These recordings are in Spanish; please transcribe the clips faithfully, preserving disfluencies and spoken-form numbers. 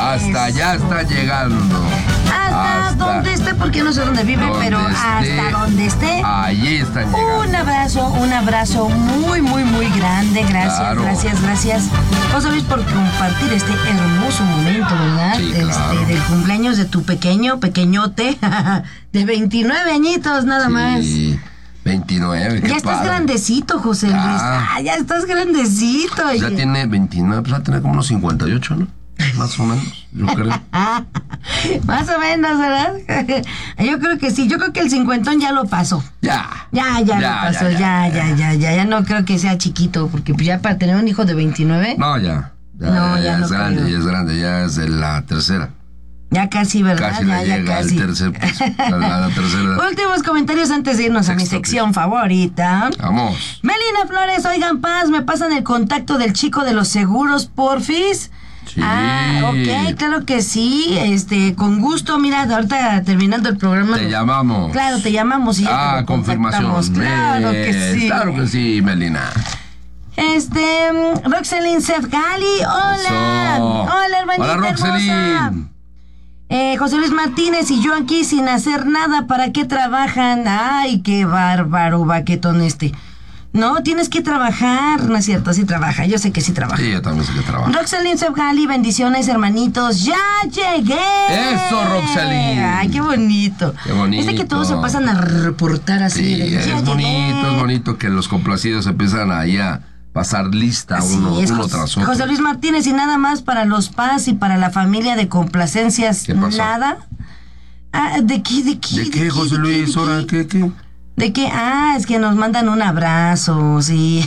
Hasta allá está llegando. Hasta, hasta donde esté, porque no sé dónde vive, pero esté, hasta donde esté. Allí están llegando. Un abrazo, un abrazo muy, muy, muy grande. Gracias, claro. gracias, gracias. José Luis, por compartir este hermoso momento, ¿verdad? Sí, este, claro. Del cumpleaños de tu pequeño, pequeñote, de veintinueve añitos, nada sí. más. veintinueve, qué Ya estás padre. grandecito, José Luis. Ah. Ah, ya estás grandecito. Pues ya tiene veintinueve, pues va a tener como unos cincuenta y ocho, ¿no? Más o menos, yo creo. Más o menos, ¿verdad? Yo creo que sí, yo creo que el cincuentón ya lo pasó. Ya. Ya, ya, ya lo pasó, ya ya ya, ya, ya, ya, ya no creo que sea chiquito, porque ya para tener un hijo de veintinueve. No, ya. Ya, no, ya, ya ya no es grande, creo. ya es grande, ya es de la tercera. Ya casi, ¿verdad? Casi ya, le ya llega casi. al tercer piso, a la, a la tercera. Últimos comentarios antes de irnos Sexto a mi sección piso. favorita. Vamos. Melina Flores, oigan, Paz, ¿me pasan el contacto del chico de los seguros, porfis? Sí. Ah, ok, claro que sí, este, con gusto, mira, ahorita terminando el programa. Te llamamos. Claro, te llamamos y ya Ah, te lo confirmación. contactamos. Claro Eh, que sí. Claro que sí, Melina. Este, Roxelyn Sefgali, hola. Eso. Hola, hermanita Hola, Roxelyn. hermosa. Eh, José Luis Martínez y yo aquí sin hacer nada, ¿para qué trabajan? Ay, qué bárbaro, baquetón este. No, tienes que trabajar, ¿no es cierto? Sí trabaja, yo sé que sí trabaja. Sí, yo también sé que trabaja. Roxelyn Sefgali, bendiciones, hermanitos. ¡Ya llegué! ¡Eso, Roxelyn! Ay, qué bonito. Qué bonito. Es de que todos se pasan a reportar así. Sí, de, es "Ya bonito, llegué". es bonito que los complacidos empiezan ahí a pasar lista Así uno, es, uno José, tras otro. José Luis Martínez, y nada más para los Paz y para la familia de complacencias, ¿Qué pasó? nada. Ah, ¿de qué, de qué? ¿De qué, José de Luis? qué, de ¿Ahora qué? qué, qué? ¿De qué? Ah, es que nos mandan un abrazo, sí.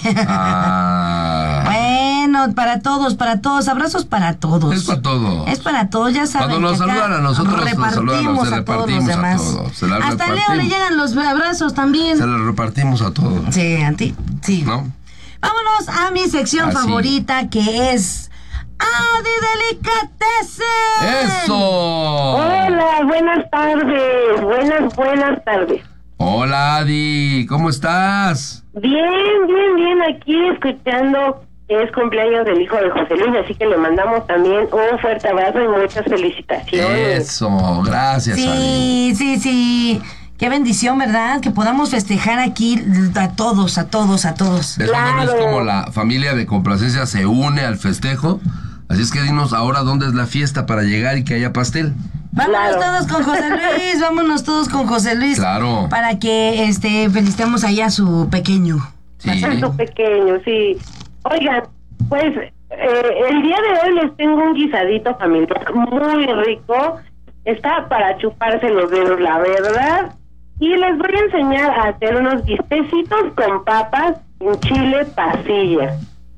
Ah, Bueno, para todos, para todos, abrazos para todos. es para todo. Es para todos, ya saben. Cuando nos que acá saludan a nosotros, nos repartimos saludan, se a todos los repartimos a demás. todos, se la Hasta a Leo le repartimos. llegan los abrazos también. Se los repartimos a todos, Sí, a ti, sí. ¿no? Vámonos a mi sección Así. favorita, que es Adi Delicatessen. ¡Eso! Hola, buenas tardes, buenas, buenas tardes. Hola, Adi, ¿cómo estás? Bien, bien, bien, aquí escuchando, es cumpleaños del hijo de José Luis, así que le mandamos también un fuerte abrazo y muchas felicitaciones. Eso, gracias, Adi. Sí, sí, sí. Qué bendición, ¿verdad? Que podamos festejar aquí a todos, a todos, a todos. ¿Ves cuando ves Claro. como la familia de complacencia se une al festejo? Así es que dinos ahora dónde es la fiesta para llegar y que haya pastel. Vámonos Claro. todos con José Luis, vámonos todos con José Luis. Claro. Para que este felicitemos ahí a su pequeño. Sí. Tanto pequeño, sí. Oigan, pues eh, el día de hoy les tengo un guisadito familiar muy rico. Está para chuparse los dedos, la verdad. Y les voy a enseñar a hacer unos bistecitos con papas en chile pasilla.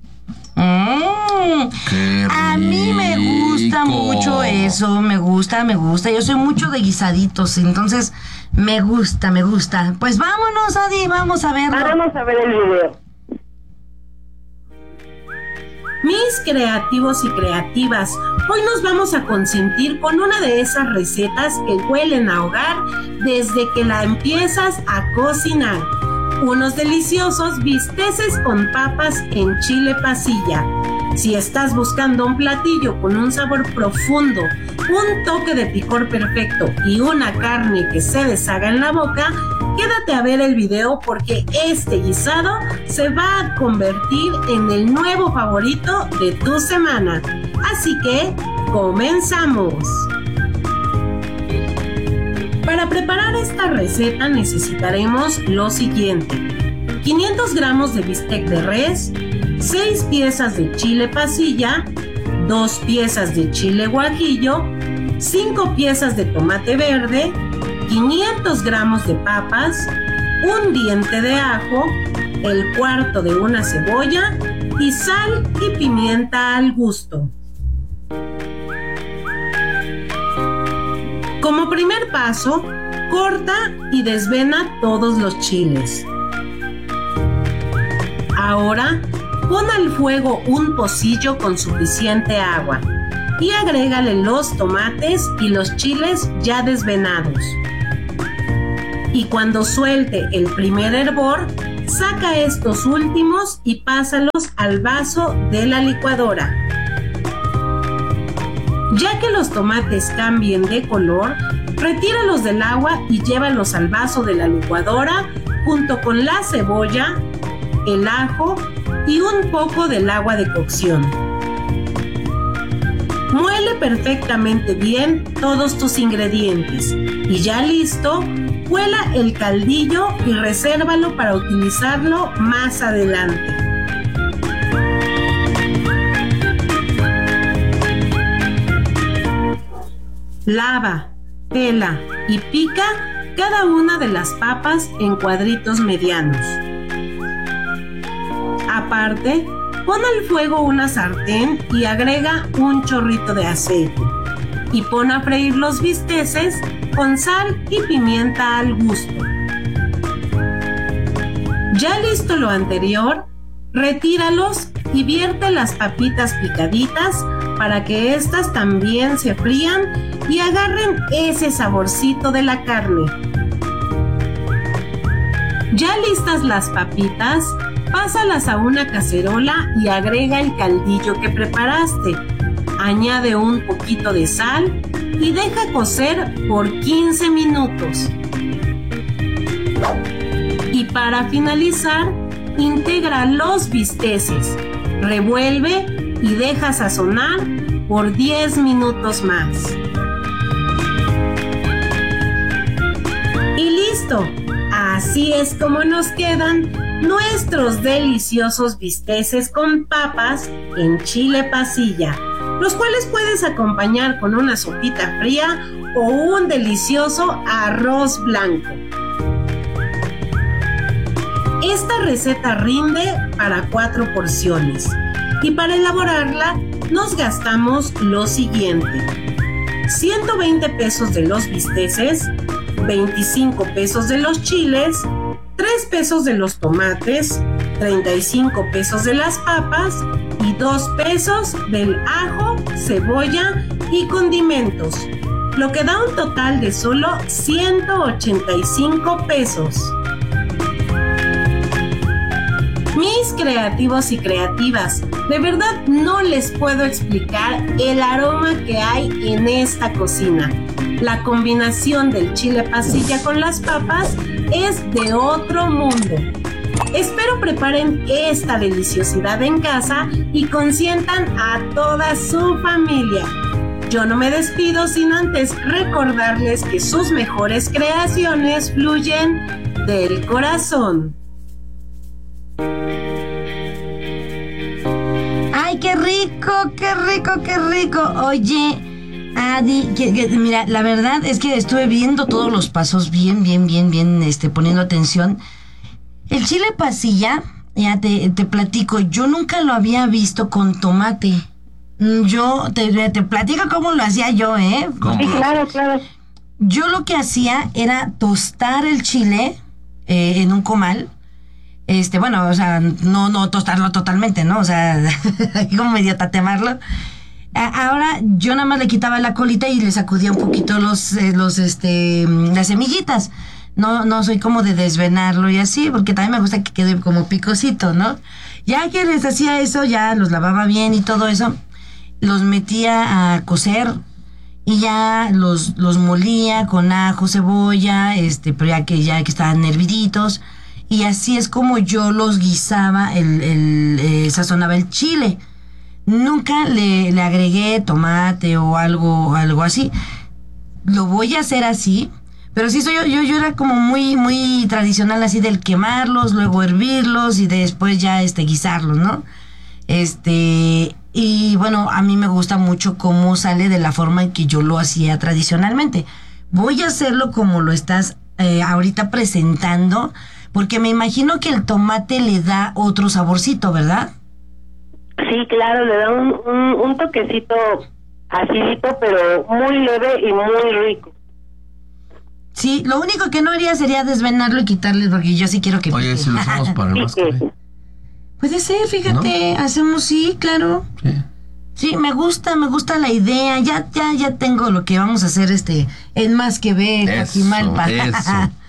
Mm. Qué A mí me gusta rico. mucho eso, me gusta, me gusta. Yo soy mucho de guisaditos, entonces me gusta, me gusta. Pues vámonos, Adi, vamos a verlo. Vamos a ver el video. Mis creativos y creativas, hoy nos vamos a consentir con una de esas recetas que huelen a hogar desde que la empiezas a cocinar. Unos deliciosos bisteces con papas en chile pasilla. Si estás buscando un platillo con un sabor profundo, un toque de picor perfecto y una carne que se deshaga en la boca, quédate a ver el video porque este guisado se va a convertir en el nuevo favorito de tu semana. Así que, comenzamos. Para preparar esta receta necesitaremos lo siguiente: quinientos gramos de bistec de res, seis piezas de chile pasilla, dos piezas de chile guajillo, cinco piezas de tomate verde, quinientos gramos de papas, un diente de ajo, el cuarto de una cebolla y sal y pimienta al gusto. Como primer paso, corta y desvena todos los chiles. Ahora, pon al fuego un pocillo con suficiente agua y agrégale los tomates y los chiles ya desvenados. Y cuando suelte el primer hervor, saca estos últimos y pásalos al vaso de la licuadora. Ya que los tomates cambien de color, retíralos del agua y llévalos al vaso de la licuadora junto con la cebolla, el ajo y un poco del agua de cocción. Muele perfectamente bien todos tus ingredientes y ya listo, cuela el caldillo y resérvalo para utilizarlo más adelante. Lava, pela y pica cada una de las papas en cuadritos medianos. Aparte, pon al fuego una sartén y agrega un chorrito de aceite. Y pon a freír los bisteces con sal y pimienta al gusto. Ya listo lo anterior, retíralos y vierte las papitas picaditas para que éstas también se frían y agarren ese saborcito de la carne. Ya listas las papitas, pásalas a una cacerola y agrega el caldillo que preparaste. Añade un poquito de sal y deja cocer por quince minutos. Y para finalizar, integra los bisteces, revuelve y deja sazonar por diez minutos más. Y listo, así es como nos quedan nuestros deliciosos bisteces con papas en chile pasilla, los cuales puedes acompañar con una sopita fría o un delicioso arroz blanco. Esta receta rinde para cuatro porciones y para elaborarla nos gastamos lo siguiente: ciento veinte pesos de los bisteces, veinticinco pesos de los chiles, tres pesos de los tomates, treinta y cinco pesos de las papas y dos pesos del ajo, cebolla y condimentos, lo que da un total de solo ciento ochenta y cinco pesos. Mis creativos y creativas, de verdad no les puedo explicar el aroma que hay en esta cocina. La combinación del chile pasilla con las papas es de otro mundo. Espero preparen esta deliciosidad en casa y consientan a toda su familia. Yo no me despido sin antes recordarles que sus mejores creaciones fluyen del corazón. ¡Ay, qué rico, qué rico, qué rico! Oye, Adi, que, que, mira, la verdad es que estuve viendo todos los pasos bien, bien, bien, bien, este, poniendo atención. El chile pasilla, ya te, te platico, yo nunca lo había visto con tomate. Yo te, te platico cómo lo hacía yo, ¿eh? ¿Cómo? Sí, claro, claro. Yo lo que hacía era tostar el chile eh, en un comal. Este, bueno, o sea, no, no tostarlo totalmente, ¿no? O sea, como medio tatemarlo. A- ahora yo nada más le quitaba la colita y le sacudía un poquito los, eh, los, este, las semillitas. No, no soy como de desvenarlo y así, porque también me gusta que quede como picosito, ¿no? Ya que les hacía eso, ya los lavaba bien y todo eso, los metía a cocer y ya los, los molía con ajo, cebolla, este, pero ya que, ya que estaban herviditos. Y así es como yo los guisaba, el, el eh, sazonaba el chile. Nunca le, le agregué tomate o algo, algo así. Lo voy a hacer así, pero sí soy yo, yo, yo era como muy, muy tradicional así del quemarlos, luego hervirlos y después ya este guisarlos, ¿no? Este, y bueno, a mí me gusta mucho cómo sale de la forma en que yo lo hacía tradicionalmente. Voy a hacerlo como lo estás eh, ahorita presentando, porque me imagino que el tomate le da otro saborcito, ¿verdad? Sí, claro, le da un, un, un toquecito acidito, pero muy leve y muy rico. Sí, lo único que no haría sería desvenarlo y quitarle, porque yo sí quiero que Oye, pique. si lo usamos para el más café. Puede ser, fíjate, hacemos, sí, claro. Sí. Sí, me gusta, me gusta la idea. Ya, ya, ya tengo lo que vamos a hacer este en Más que Ve, Eso, Coajimalpa. eso.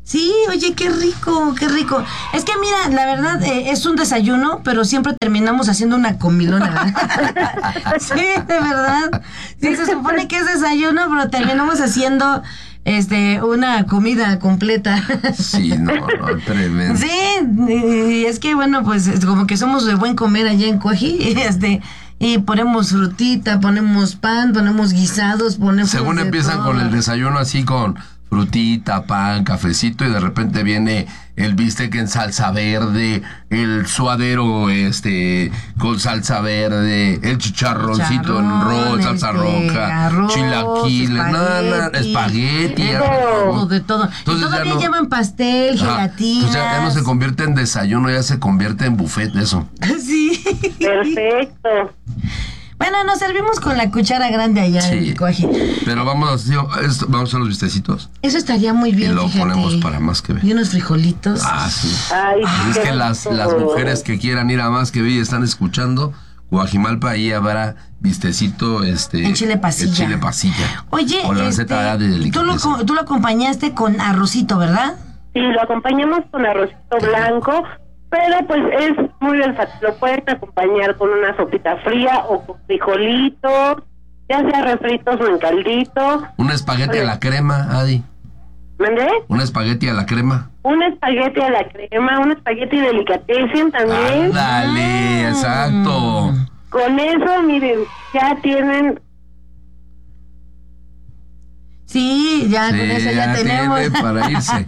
Sí, oye, qué rico, qué rico. Es que mira, la verdad, eh, es un desayuno, pero siempre terminamos haciendo una comilona, ¿verdad? Sí, de verdad. Sí, se supone que es desayuno, pero terminamos haciendo este una comida completa. Sí, no, no, tremendo. Sí, y es que bueno, pues es como que somos de buen comer allá en Coají, este... Y ponemos frutita, ponemos pan, ponemos guisados, ponemos... Según de empiezan todo. con el desayuno así con frutita, pan, cafecito y de repente viene el bistec en salsa verde, el suadero este con salsa verde, el chicharroncito en rojo, salsa este, roja, arroz, chilaquiles, nada, espagueti, de ya, todo, de todo. Entonces y todavía ya no- llevan pastel, Ajá, gelatinas. pues ya, ya no se convierte en desayuno, ya se convierte en buffet eso. Sí. Perfecto. Bueno, nos servimos con la cuchara grande allá Sí. en Coají. Pero vamos a hacer, esto- vamos a hacer los bistecitos Eso estaría muy y bien, lo fíjate. ponemos para más que ver. Y unos frijolitos. Ah, sí. Ay, Pues es qué que las, rico. las mujeres que quieran ir a Más que Ver y están escuchando, Guajimalpa, ahí habrá vistecito, este... En chile pasilla. en chile pasilla. Oye, Con la este, receta de tú, lo, delicadeza. co- tú lo acompañaste con arrocito, ¿verdad? Sí, lo acompañamos con arrocito blanco, pero pues es muy versátil. Lo puedes acompañar con una sopita fría o con frijolitos, ya sea refritos o en caldito. Un espagueti a la crema, Adi. ¿Mandé? Un espagueti a la crema. Un espagueti a la crema, un espagueti delicatessen también. Ándale, exacto. Con eso, miren, ya tienen... Sí, ya con eso ya, tenemos. tiene para irse.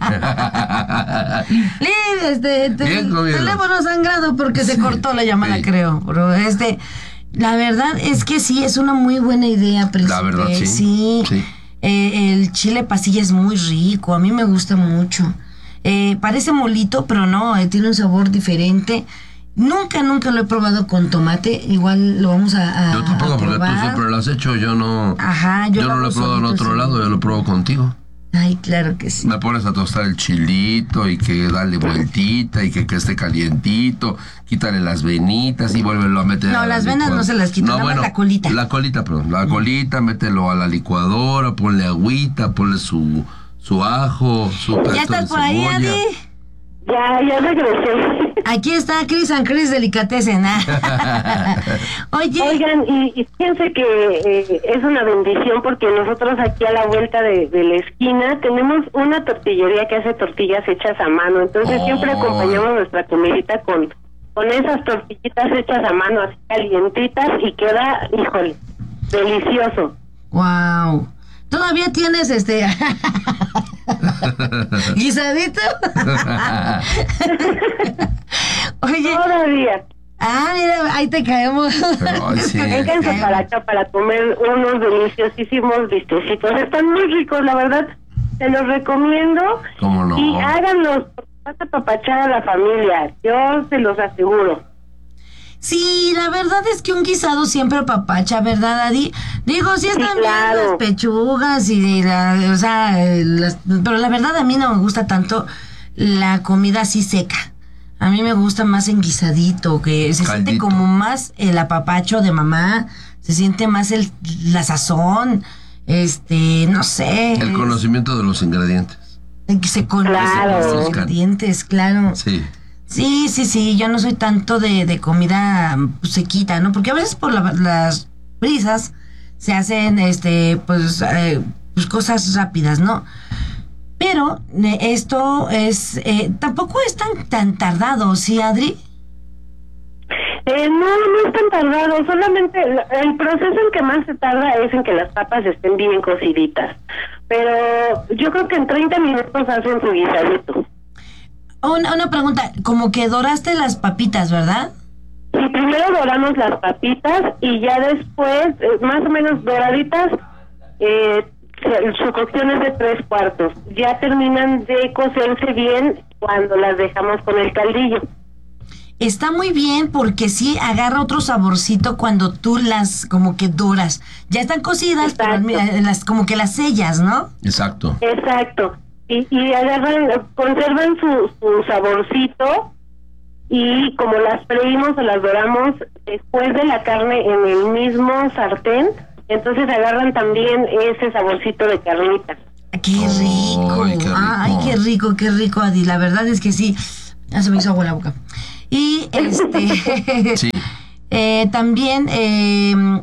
Liz, este, te- Bien comido. teléfono sangrado porque se cortó la llamada, sí. creo. Pero este, la verdad es que sí, es una muy buena idea, príncipe. La verdad, sí. Sí. Sí. Eh, el chile pasilla es muy rico, a mí me gusta mucho. Eh, parece molito, pero no, eh, tiene un sabor diferente. Nunca, nunca lo he probado con tomate. Igual lo vamos a, a Yo tampoco, a porque tú probar. siempre lo has hecho. Yo no. Ajá, yo yo lo no lo he hago probado en solito, otro sí. lado, yo lo pruebo contigo. Ay, claro que sí. Me pones a tostar el chilito y que dale vueltita y que, que esté calientito, quítale las venitas y vuélvelo a meter. No, a la las venas licuadora. no se las quito, nada más la colita. La colita, perdón, la colita, mételo a la licuadora, ponle agüita, ponle su, su ajo, su ¿Ya pedazo estás de por ahí, cebolla. Adi? Ya, ya regresé. Aquí está Chris and Chris Delicatessen. Oye, Oigan, y, y fíjense que eh, es una bendición porque nosotros aquí a la vuelta de, de la esquina tenemos una tortillería que hace tortillas hechas a mano. Entonces Oh. siempre acompañamos nuestra comidita con, con esas tortillitas hechas a mano, así calientitas, y queda, híjole, delicioso. wow. ¿Todavía tienes este guisadito? Oye, Todavía. ah, mira, ahí te caemos. Pero, ay, sí. Vénganse para acá para comer unos deliciosísimos bistecitos. Están muy ricos, la verdad. Se los recomiendo. ¿Cómo no? Y háganlos, porque vas a apapachar a la familia. Yo se los aseguro. Sí, la verdad es que un guisado siempre apapacha, ¿verdad, Adi? Digo, sí están Sí, claro. bien las pechugas y la, o sea, eh, las- pero la verdad a mí no me gusta tanto la comida así seca. A mí me gusta más en guisadito, que se siente Caldito. como más el apapacho de mamá, se siente más el la sazón, este, no sé. El es- conocimiento de los ingredientes. el que se conoce Claro. los ingredientes, claro. Sí. Sí, sí, sí, yo no soy tanto de, de comida pues, sequita, ¿no? Porque a veces por la- las prisas se hacen, este, pues, eh, pues cosas rápidas, ¿no? Pero eh, esto es, eh, tampoco es tan, tan tardado, ¿sí, Adri? Eh, no, no es tan tardado. Solamente el, el proceso en que más se tarda es en que las papas estén bien cociditas. Pero yo creo que en treinta minutos hacen su guisadito. Una, una pregunta, como que doraste las papitas, ¿verdad? Y primero doramos las papitas y ya después, eh, más o menos doraditas, eh, se- su cocción es de tres cuartos. Ya terminan de cocerse bien cuando las dejamos con el caldillo. Está muy bien porque sí agarra otro saborcito cuando tú las como que doras. Ya están cocidas, pero Exacto. mira, las como que las sellas, ¿no? Exacto. Exacto. Y, y agarran, conservan su, su saborcito, y como las freímos o las doramos después de la carne en el mismo sartén, entonces agarran también ese saborcito de carnita. Qué rico. Ay, qué rico. Ay, qué rico, qué rico, Adi. La verdad es que sí. Ya se me hizo agua la boca. Y este. Sí. eh, también. Eh,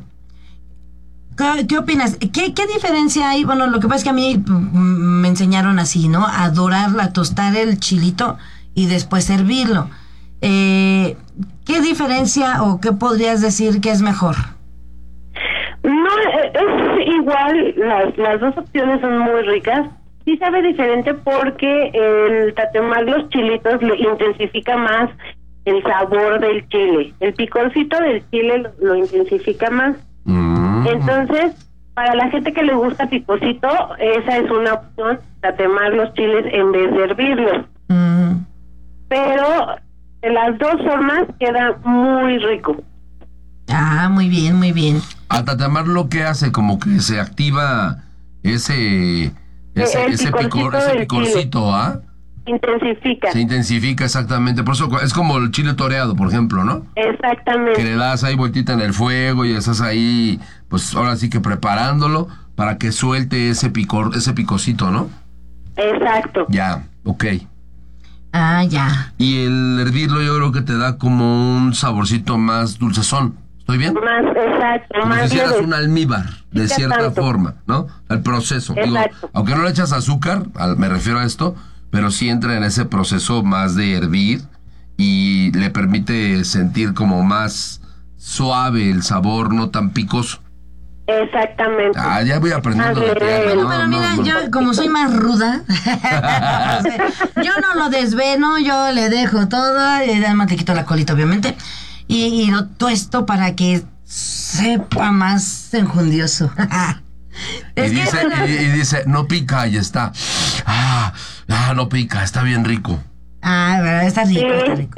¿qué, ¿Qué opinas? ¿Qué, ¿Qué diferencia hay? Bueno, lo que pasa es que a mí mm, me enseñaron así, ¿no? A dorarla, tostar el chilito y después servirlo. Eh, ¿Qué diferencia o qué podrías decir que es mejor? No, es igual, las, las dos opciones son muy ricas. Sí sabe diferente porque el tatemar los chilitos le intensifica más el sabor del chile. El picorcito del chile lo, lo intensifica más. Mm. Entonces, para la gente que le gusta picosito, esa es una opción, tatemar los chiles en vez de hervirlos. Mm. Pero de las dos formas queda muy rico. Ah, muy bien, muy bien. Al tatemar lo que hace, como que se activa ese ese, El ese, picorcito picor, ese del picorcito, ¿ah? Intensifica. Se intensifica exactamente. Por eso es como el chile toreado, por ejemplo, ¿no? Exactamente. Que le das ahí vueltita en el fuego y estás ahí, pues ahora sí que preparándolo para que suelte ese picor, ese picocito, ¿no? Exacto. Ya, ok. Ah, ya. Y el hervirlo yo creo que te da como un saborcito más dulcezón. ¿Estoy bien? Más, exacto. Como si más hicieras leve. un almíbar, de Pica cierta tanto. forma, ¿no? El proceso. Digo, Exacto. aunque no le echas azúcar, al- me refiero a esto, pero sí entra en ese proceso más de hervir y le permite sentir como más suave el sabor, no tan picoso. Exactamente. Ah, ya voy aprendiendo de Más ti, leve. Ana, Bueno, pero no, mira, no, no. yo como soy más ruda, o sea, yo no lo desveno, yo le dejo todo, y además te quito la colita, obviamente, y, y lo tuesto para que sepa más enjundioso. Y Es que, dice, bueno, y, y dice, no pica, y está. Ah, ah, no pica, está bien rico. ah, verdad, está rico, está Sí. rico.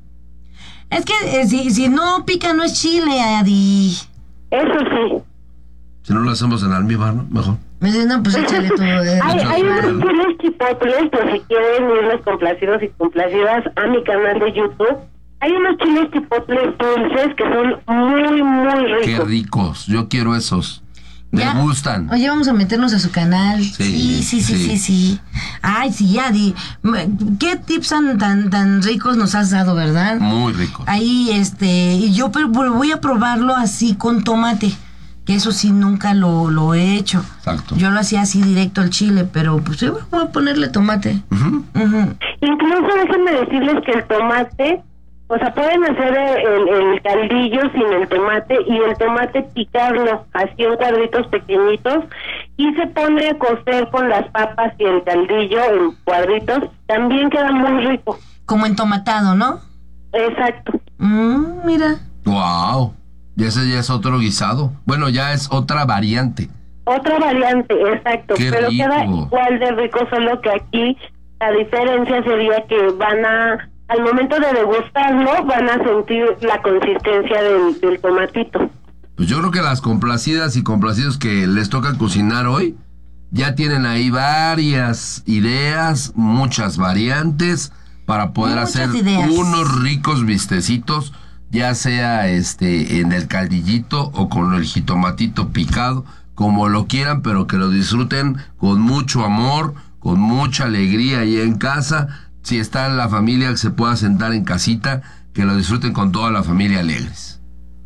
Es que eh, si, si no pica no es chile, Adi. Eso sí. Si no lo hacemos en almíbar, ¿no? Mejor. Me dice, no, pues échale todo. eh, Hay, Muchas hay gracias. unos chiles chipotles, por si quieren irles complacidos y complacidas a mi canal de YouTube. Hay unos chiles chipotles dulces que son muy, muy ricos. Qué ricos, yo quiero esos. Me Ya. gustan. Oye, vamos a meternos a su canal. Sí, Sí, sí, sí, sí. sí, sí. Ay, sí, Adi. Me- ¿Qué tips tan, tan, tan ricos nos has dado, verdad? Muy ricos. Ahí, este, y yo pero, pero voy a probarlo así con tomate, que eso sí nunca lo, lo he hecho. Exacto. Yo lo hacía así directo al chile, pero pues yo voy a ponerle tomate. Ujú. Ujú. Incluso déjenme decirles que el tomate, o sea, pueden hacer el, el caldillo sin el tomate y el tomate picarlo así en cuadritos pequeñitos y se pone a cocer con las papas y el caldillo en cuadritos. También queda muy rico. Como entomatado, ¿no? Exacto. Mm, mira. Wow. Y ese ya es otro guisado. Bueno, ya es otra variante. Otra variante, exacto. Qué pero rico. queda igual de rico, solo que aquí la diferencia sería que van a, al momento de degustarlo, van a sentir la consistencia del, del tomatito. Pues yo creo que las complacidas y complacidos que les toca cocinar hoy ya tienen ahí varias ideas, muchas variantes para poder Muchas hacer ideas. unos ricos bistecitos, ya sea este en el caldillito o con el jitomatito picado, como lo quieran, pero que lo disfruten con mucho amor, con mucha alegría ahí en casa. Si está en la familia, que se pueda sentar en casita, que lo disfruten con toda la familia alegres.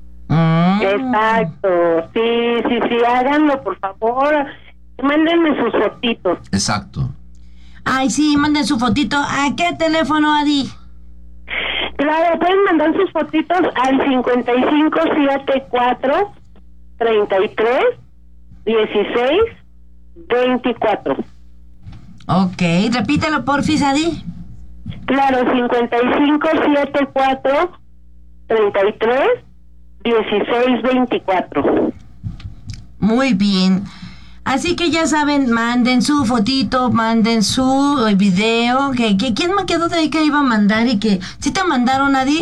Mm. Exacto, sí, sí, sí, háganlo, por favor. Mándenme sus fotitos. Exacto. Ay, sí, manden su fotito. ¿A qué teléfono, Adi? Claro, pueden mandar sus fotitos al cincuenta y cinco setenta y cuatro treinta y tres dieciséis veinticuatro. Ok, repítelo, porfis, Adi. Claro, cincuenta y cinco setenta y cuatro treinta y tres dieciséis veinticuatro. Muy bien. Así que ya saben, manden su fotito, manden su eh, video. Que, que, ¿Quién me quedó de ahí que iba a mandar y que... ¿Sí te mandaron, Adi?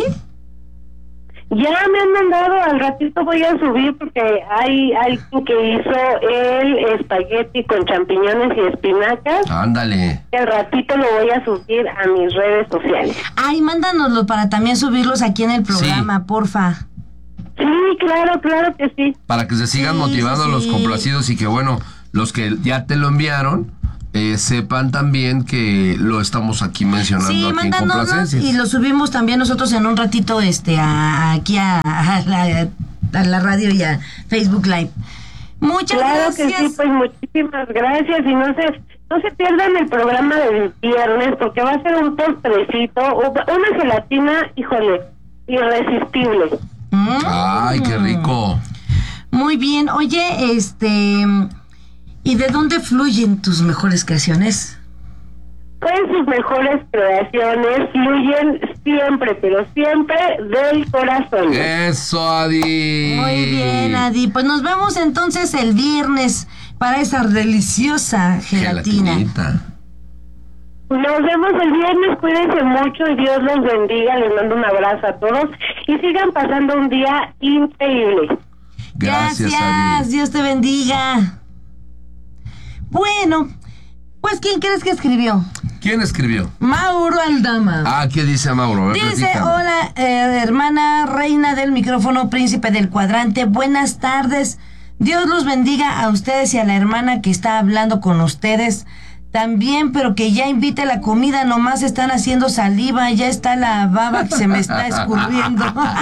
Ya me han mandado, al ratito voy a subir porque hay alguien que hizo el espagueti con champiñones y espinacas. Ándale. Al ratito lo voy a subir a mis redes sociales. Ay, mándanoslo para también subirlos aquí en el programa, porfa. Sí, claro, claro que sí. Para que se sigan Sí, motivando sí, los sí. complacidos y que bueno, los que ya te lo enviaron, eh, sepan también que lo estamos aquí mencionando Sí, aquí en mándanos Complacencias. y lo subimos también nosotros en un ratito este a, aquí a, a, la, a la radio y a Facebook Live. Muchas Claro gracias. que sí, pues muchísimas gracias y no se, no se pierdan el programa del viernes porque va a ser un postrecito, una gelatina, híjole, irresistible. Mm. Ay, qué rico. Muy bien. Oye, este, ¿y de dónde fluyen tus mejores creaciones? Pues sus mejores creaciones fluyen siempre, pero siempre del corazón. Eso, Adi. Muy bien, Adi. Pues nos vemos entonces el viernes para esa deliciosa gelatina. Gelatinita. Nos vemos el viernes, cuídense mucho y Dios los bendiga, les mando un abrazo a todos y sigan pasando un día increíble. Gracias, Gracias, Adi. Dios te bendiga. Bueno, pues ¿quién crees que escribió? ¿Quién escribió? Mauro Aldama. Ah, ¿qué dice Mauro? A ver, Dice, platícame. hola, eh, hermana reina del micrófono, príncipe del cuadrante, buenas tardes. Dios los bendiga a ustedes y a la hermana que está hablando con ustedes también, pero que ya invite la comida, nomás están haciendo saliva, ya está la baba que se me está escurriendo.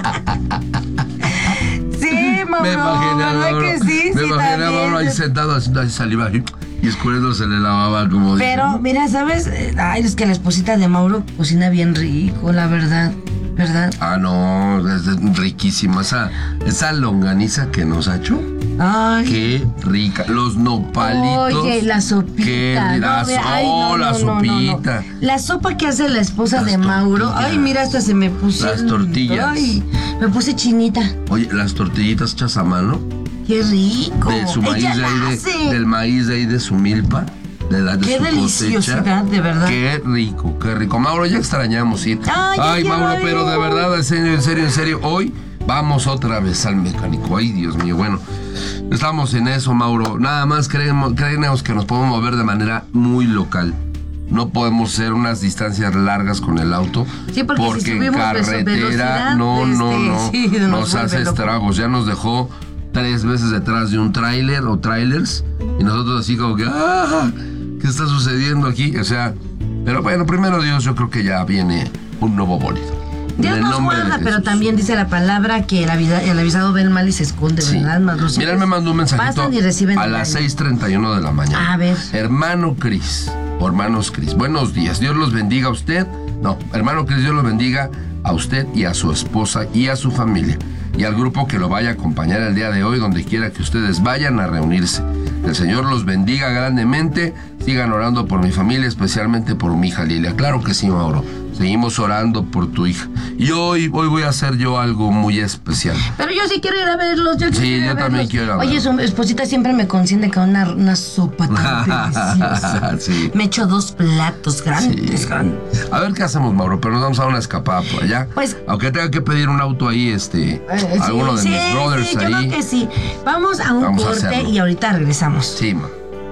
Sí, Mauro, Me imaginé a ¿verdad Mauro, que sí? me Sí, imaginé a también. Mauro ahí sentado haciendo así saliva y escurriéndose le lavaba como Pero, dice. mira, ¿sabes? Eh, Ay, es que la esposita de Mauro cocina bien rico, la verdad, ¿verdad? Ah, no, es riquísima esa, esa longaniza que nos ha hecho. Ay. Qué rica. Los nopalitos. Oye, la sopita. Qué no, la, ve- ay, oh, no, la no, no, no, no. sopita. La sopa que hace la esposa Las de Mauro. tortillas. Ay, mira, hasta se me puso. Las tortillas. Ay, me puse chinita. Oye, las tortillitas hechas a mano. Qué rico. De su maíz Ella de ahí la de, hace. del maíz de ahí de su milpa. De la de Qué su deliciosidad, cosecha. de verdad. Qué rico, qué rico. Mauro, ya extrañamos ir. Ay, ya quiero Mauro, ir. pero de verdad, en serio, en serio, en serio, hoy vamos otra vez al mecánico. Ay, Dios mío, bueno. Estamos en eso, Mauro. Nada más creemos, creemos que nos podemos mover de manera muy local. No podemos hacer unas distancias largas con el auto. Sí, porque si en subimos carretera, velocidad, no, no, este, no. sí, nos nos vuelve hace loco. estragos. Ya nos dejó tres veces detrás de un tráiler o trailers. Y nosotros así como que, ¡ah! ¿Qué está sucediendo aquí? O sea, pero bueno, primero Dios, yo creo que ya viene un nuevo bólido. Dios En el nos nombre de guarda, pero Jesús. también dice la palabra que el, avisa- el avisado ve el mal y se esconde, Sí. ¿verdad? Más los Mira, él me mandó un mensajito pasan y reciben a el las daño. seis treinta y uno de la mañana. A ver. Hermano Cris, o hermanos Cris, buenos días. Dios los bendiga a usted. No, hermano Cris, Dios los bendiga a usted y a su esposa y a su familia. Y al grupo que lo vaya a acompañar el día de hoy, donde quiera que ustedes vayan a reunirse. El Señor los bendiga grandemente. Sigan orando por mi familia, especialmente por mi hija Lilia. Claro que sí, Mauro. Seguimos orando por tu hija. Y hoy, hoy voy a hacer yo algo muy especial. Pero yo sí quiero ir a verlos. Yo Sí, quiero ir a yo también verlos. quiero ir a Oye, verlos. su esposita siempre me consiente con una, una sopa tan deliciosa. Sí. Me echo dos platos grandes, Sí. grandes. A ver qué hacemos, Mauro, pero nos vamos a dar una escapada por allá. Pues- Aunque tenga que pedir un auto ahí, este, Eh, alguno sí, de mis sí, brothers sí, yo ahí. creo que sí. Vamos a un Vamos a corte hacerlo. y ahorita regresamos. Sí, ma.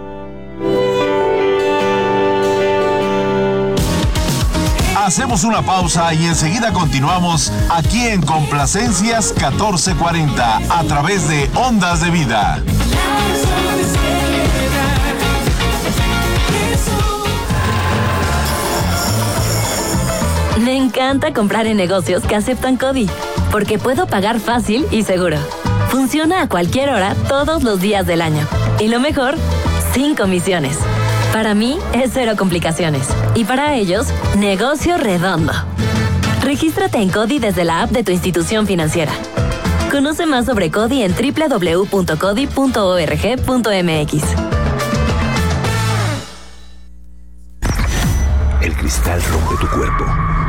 Hacemos una pausa y enseguida continuamos aquí en Complacencias catorce cuarenta a través de Ondas de Vida. Me encanta comprar en negocios que aceptan CODI, porque puedo pagar fácil y seguro. Funciona a cualquier hora, todos los días del año. Y lo mejor, sin comisiones. Para mí, es cero complicaciones. Y para ellos, negocio redondo. Regístrate en CODI desde la app de tu institución financiera. Conoce más sobre CODI en doble u doble u doble u punto codi punto org punto m x. El cristal rompe tu cuerpo.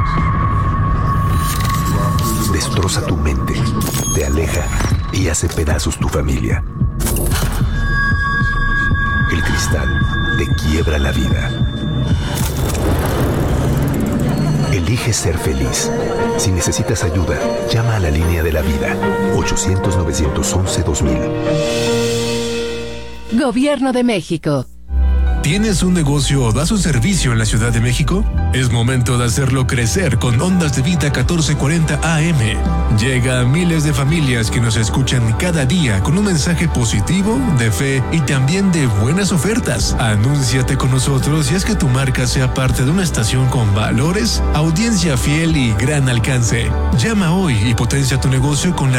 Destroza tu mente, te aleja y hace pedazos tu familia. El cristal te quiebra la vida. Elige ser feliz. Si necesitas ayuda, llama a la línea de la vida. ochocientos, novecientos once, dos mil. Gobierno de México. ¿Tienes un negocio o das un servicio en la Ciudad de México? Es momento de hacerlo crecer con Ondas de Vida catorce cuarenta A M. Llega a miles de familias que nos escuchan cada día con un mensaje positivo, de fe y también de buenas ofertas. Anúnciate con nosotros y haz que tu marca sea parte de una estación con valores, audiencia fiel y gran alcance. Llama hoy y potencia tu negocio con la